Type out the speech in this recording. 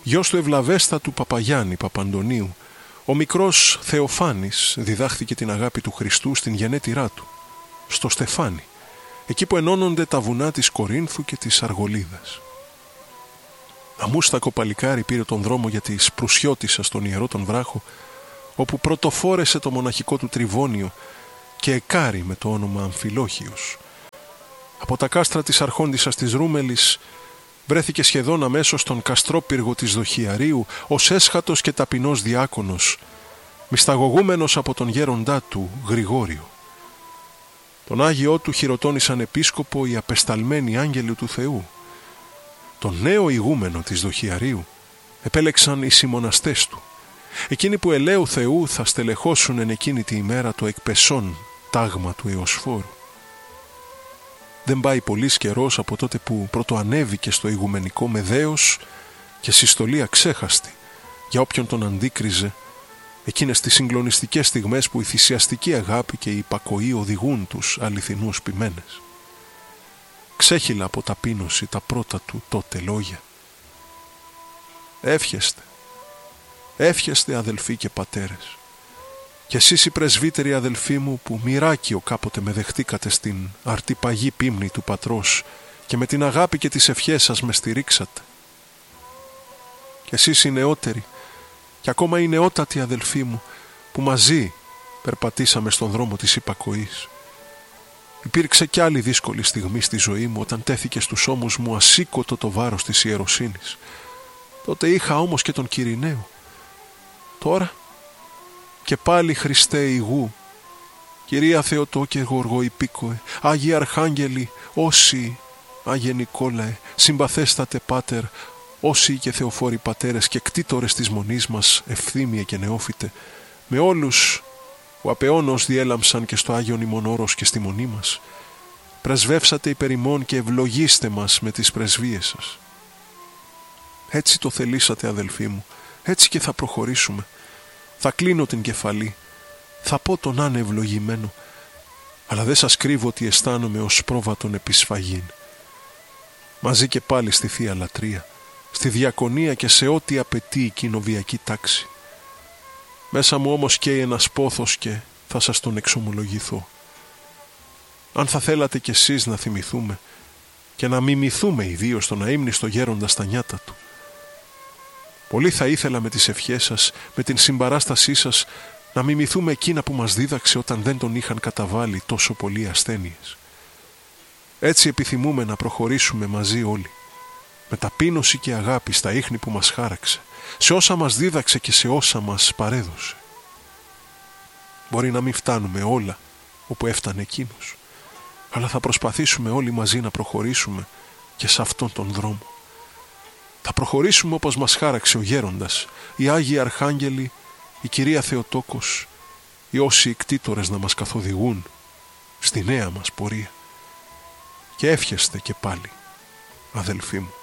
γιος του ευλαβέστατου Παπαγιάννη Παπαντονίου, ο μικρός Θεοφάνης διδάχθηκε την αγάπη του Χριστού στην γενέτειρά του, στο Στεφάνι, εκεί που ενώνονται τα βουνά της Κορίνθου και της Αργολίδας. Αμούστακο παλικάρι πήρε τον δρόμο για τη Σπρουσιώτισσα στον Ιερό τον Βράχο, όπου πρωτοφόρεσε το μοναχικό του τριβώνιο και εκάρι με το όνομα Αμφιλόχιος. Από τα κάστρα της Αρχόντισσας της Ρούμελης βρέθηκε σχεδόν αμέσως στον καστρόπυργο της Δοχιαρίου ως έσχατος και ταπεινός διάκονος, μυσταγωγούμενος από τον γέροντά του Γρηγόριο. Τον Άγιό του χειροτώνησαν επίσκοπο οι απεσταλμένοι άγγελοι του Θεού. Τον νέο ηγούμενο της Δοχιαρίου επέλεξαν οι συμμοναστές του, εκείνοι που ελαίου Θεού θα στελεχώσουν εν εκείνη τη ημέρα το εκπεσόν τάγμα του Εωσφόρου. Δεν πάει πολύς καιρός από τότε που πρωτοανέβηκε στο ηγουμενικό με δέος και συστολή αξέχαστη για όποιον τον αντίκριζε, εκείνες τις συγκλονιστικές στιγμές που η θυσιαστική αγάπη και η υπακοή οδηγούν τους αληθινούς ποιμένες. Ξέχυλα από ταπείνωση τα πρώτα του τότε λόγια. Εύχεστε αδελφοί και πατέρες, κι εσείς οι πρεσβύτεροι αδελφοί μου που μοιράκιο κάποτε με δεχτήκατε στην αρτιπαγή πίμνη του πατρός και με την αγάπη και τις ευχές σας με στηρίξατε. Κι εσείς οι νεότεροι και ακόμα οι νεότατοι αδελφοί μου που μαζί περπατήσαμε στον δρόμο της υπακοής. Υπήρξε κι άλλη δύσκολη στιγμή στη ζωή μου όταν τέθηκε στους ώμους μου ασήκωτο το βάρος της ιεροσύνης. Τότε είχα όμως και τον Κυριναίο. Τώρα και πάλι Χριστέ ηγού, Κυρία Θεοτόκε Γοργό Υπήκοε, Άγιοι Αρχάγγελοι, όσοι, Άγιε Νικόλαε, συμπαθέστατε Πάτερ, όσοι και Θεοφόροι πατέρες και κτήτορες της μονής μας, ευθύμιε και νεόφυτε, με όλους που απεώνως διέλαμψαν και στο Άγιον ημών όρος και στη μονή μας, πρεσβεύσατε υπέρ ημών και ευλογήστε μας με τις πρεσβείες σας. Έτσι το θελήσατε αδελφοί μου, έτσι και θα προχωρήσουμε. Θα κλείνω την κεφαλή, θα πω τον άνε ευλογημένο, αλλά δεν σας κρύβω ότι αισθάνομαι ως πρόβατον επισφαγήν. Μαζί και πάλι στη Θεία Λατρεία, στη διακονία και σε ό,τι απαιτεί η κοινοβιακή τάξη. Μέσα μου όμως καίει ένας πόθος και θα σας τον εξομολογηθώ. Αν θα θέλατε κι εσείς να θυμηθούμε και να μιμηθούμε ιδίως τον αείμνηστο γέροντα στα νιάτα του. Πολύ θα ήθελα με τις ευχές σας, με την συμπαράστασή σας, να μιμηθούμε εκείνα που μας δίδαξε όταν δεν τον είχαν καταβάλει τόσο πολλοί ασθένειες. Έτσι επιθυμούμε να προχωρήσουμε μαζί όλοι, με ταπείνωση και αγάπη στα ίχνη που μας χάραξε, σε όσα μας δίδαξε και σε όσα μας παρέδωσε. Μπορεί να μην φτάνουμε όλα όπου έφτανε εκείνος, αλλά θα προσπαθήσουμε όλοι μαζί να προχωρήσουμε και σε αυτόν τον δρόμο. Θα προχωρήσουμε όπως μας χάραξε ο γέροντας, οι Άγιοι Αρχάγγελοι, η Κυρία Θεοτόκος, οι όσοι κτήτορες να μας καθοδηγούν στη νέα μας πορεία. Και εύχεστε και πάλι, αδελφοί μου.